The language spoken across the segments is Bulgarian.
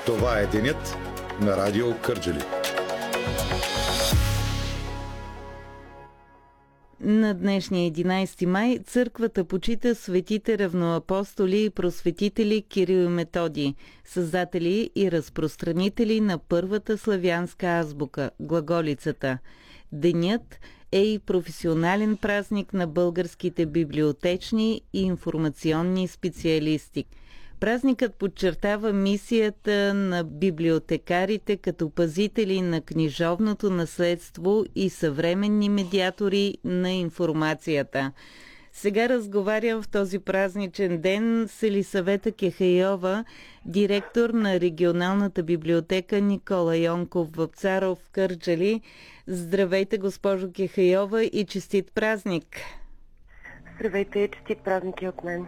Това е денят на Радио Кърджали. На днешния 11 май църквата почита светите равноапостоли и просветители Кирил и Методий, създатели и разпространители на първата славянска азбука – глаголицата. Денят е и професионален празник на българските библиотечни и информационни специалисти. Празникът подчертава мисията на библиотекарите като пазители на книжовното наследство и съвременни медиатори на информацията. Сега разговарям в този празничен ден с Елисавета Кехайова, директор на регионалната библиотека Никола Йонков Вапцаров в Кърджали. Здравейте, госпожо Кехайова, и честит празник! Здравейте, честит празник и от мен!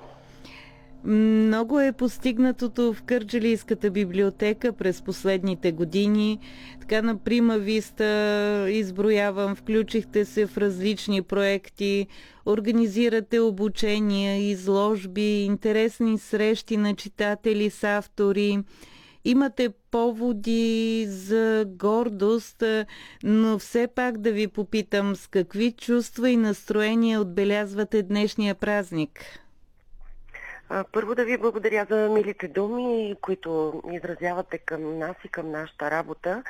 Много е постигнатото в Кърджалийската библиотека през последните години. Така на прима виста изброявам, включихте се в различни проекти, организирате обучения, изложби, интересни срещи на читатели с автори. Имате поводи за гордост, но все пак да ви попитам, с какви чувства и настроения отбелязвате днешния празник? Първо да ви благодаря за милите думи, които изразявате към нас и към нашата работа.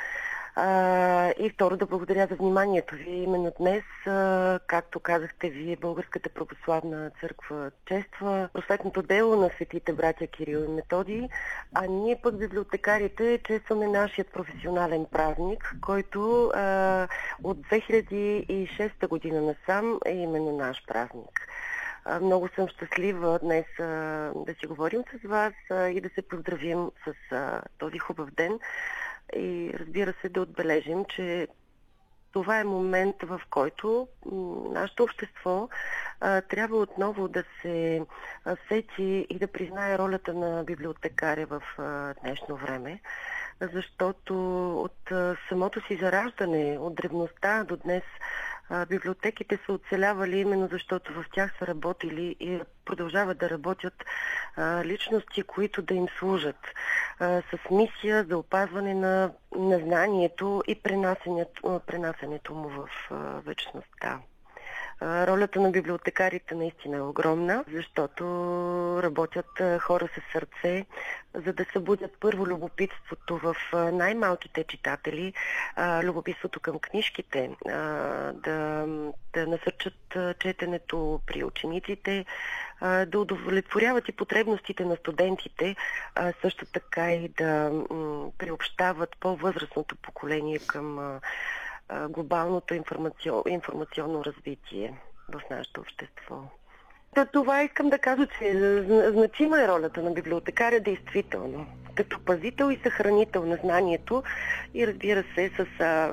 И второ да благодаря за вниманието ви. Именно днес, както казахте вие, Българската православна църква чества просветното дело на светите братя Кирил и Методий, а ние пък библиотекарите честваме нашият професионален празник, който от 2006 година насам е именно наш празник. Много съм щастлива днес да си говорим с вас и да се поздравим с този хубав ден и разбира се да отбележим, че това е момент, в който нашето общество трябва отново да се сети и да признае ролята на библиотекаря в днешно време, защото от самото си зараждане, от древността до днес, библиотеките са оцелявали именно защото в тях са работили и продължават да работят личности, които да им служат с мисия за опазване на знанието и пренасенето му в вечността. Ролята на библиотекарите наистина е огромна, защото работят хора с сърце, за да събудят първо любопитството в най-малките читатели, любопитството към книжките, да насърчат четенето при учениците, да удовлетворяват и потребностите на студентите, също така и да приобщават по-възрастното поколение към глобалното информационно развитие в нашето общество. Това искам да кажа, че значима е ролята на библиотекаря действително, като пазител и съхранител на знанието и разбира се с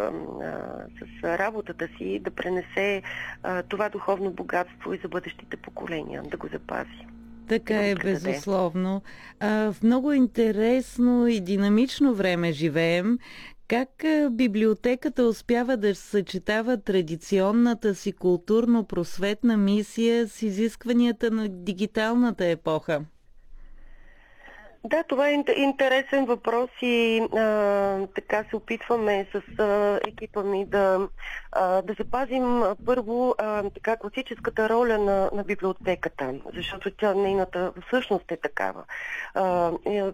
работата си да пренесе това духовно богатство и за бъдещите поколения, да го запази. Така е, безусловно. В много интересно и динамично време живеем. Как библиотеката успява да съчетава традиционната си културно-просветна мисия с изискванията на дигиталната епоха? Да, това е интересен въпрос и така се опитваме с екипа ми да запазим първо така класическата роля на библиотеката, защото тя нейната всъщност е такава.